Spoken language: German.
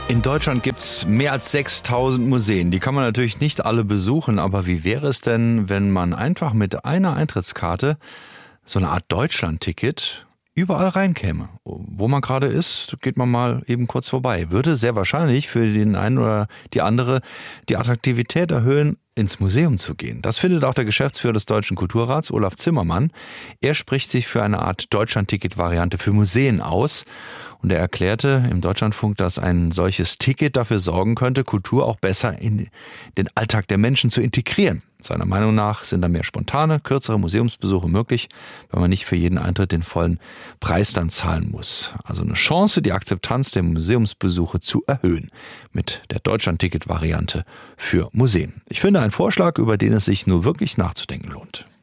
In Deutschland gibt's mehr als 6000 Museen. Die kann man natürlich nicht alle besuchen, aber wie wäre es denn, wenn man einfach mit einer Eintrittskarte, so eine Art Deutschland-Ticket, überall reinkäme? Wo man gerade ist, geht man mal eben kurz vorbei. Würde sehr wahrscheinlich für den einen oder die andere die Attraktivität erhöhen, ins Museum zu gehen. Das findet auch der Geschäftsführer des Deutschen Kulturrats, Olaf Zimmermann. Er spricht sich für eine Art Deutschland-Ticket-Variante für Museen aus. Und er erklärte im Deutschlandfunk, dass ein solches Ticket dafür sorgen könnte, Kultur auch besser in den Alltag der Menschen zu integrieren. Seiner Meinung nach sind da mehr spontane, kürzere Museumsbesuche möglich, weil man nicht für jeden Eintritt den vollen Preis dann zahlen muss. Also eine Chance, die Akzeptanz der Museumsbesuche zu erhöhen mit der Deutschland-Ticket-Variante für Museen. Ich finde einen Vorschlag, über den es sich nur wirklich nachzudenken lohnt.